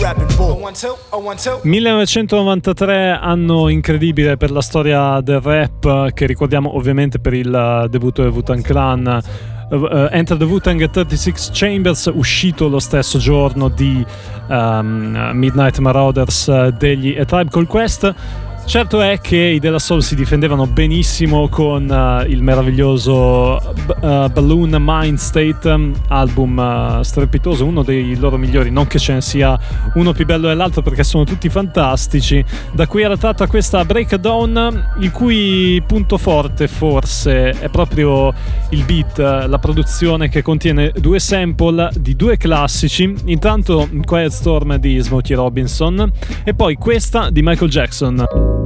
1993, anno incredibile per la storia del rap, che ricordiamo ovviamente per il debutto del Wu-Tang Clan. Enter the Wu-Tang 36 Chambers, uscito lo stesso giorno di Midnight Marauders degli A Tribe Called Quest. Certo è che i De La Soul si difendevano benissimo con il meraviglioso Balloon Mind State, album strepitoso, uno dei loro migliori, non che ce ne sia uno più bello dell'altro perché sono tutti fantastici. Da cui era tratta questa Breakdown, il cui punto forte forse è proprio il beat, la produzione che contiene due sample di due classici, intanto Quiet Storm di Smokey Robinson e poi questa di Michael Jackson.